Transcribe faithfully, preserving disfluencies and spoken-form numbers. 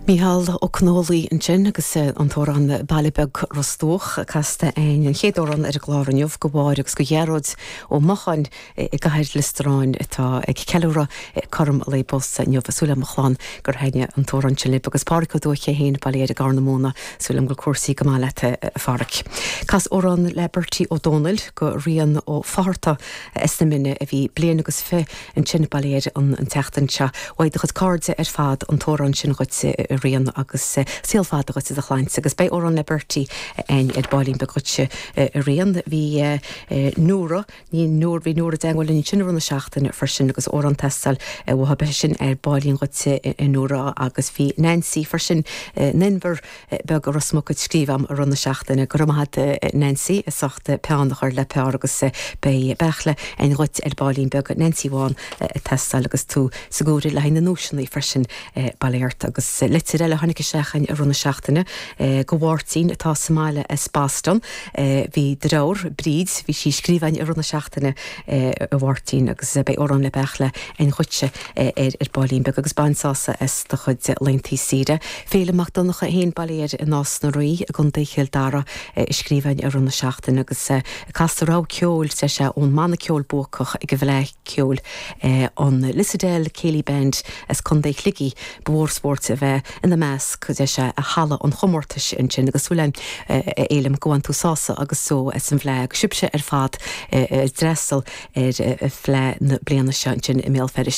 Míhall ó cnólaí an sin agus an tóran bailibeg rostóch casta ein an chéadóran ar a gláranniuh go bháir agus go dhearad ó mochan i gair listeráin atá ag ceúra chum a lébos neomh súla mochláán gur heine an tóran sin lib agus párico dúcha héin bailé a garnamóna súlam go cuasaí go máilete farric. Cas óran Liberty O'Donnell go rian ó farta estamine a bhí blian agus fé an sin baléir an teachtan se waid chud cardse ar fad an tóran sin chuitse rian agus síalfád agus a chláint agus bei óran Liberty ein ed bailín begutse rian hí nóra ní nór hí nóra dengil in sin runna seachtain fir sin agus óran testal bh be sin ar bailín gutse nóra agus hí Nancy fir sin ninver beg rasmo go scríbam a runna seachtain go had Nancy is sachte peannachar le pe agus bei bechle ein rut ar bailín beg Nancy bháin testal agus tú sagóri le haine nóisianí fir sin baléirt agus Litterelle hannig sechan a runna seachtainine go bhhartín atá Somália is Boston hí drár bríd hí sí scríbhain a runna seachtainine a bhhartín agus bei óran le bechle ein chutse ar bailín beg agus bansása is do chud leintí sire féleach donnacha héon baléir in nás na roí a gon déchéil dara scríbhain a runna seachtainine agus castarrá ceol sé se ón manna ceol bócach ag go bhleith ceol an Lissadell Céilí Band is chun dé chligií bhórsport a bheith in the meas chud é se a hala an chomórtais in sin agus bhfuil élim gohain tú sása agus so is an bhleig sibse ar fad dressel ar phlé na bliana se sin i mé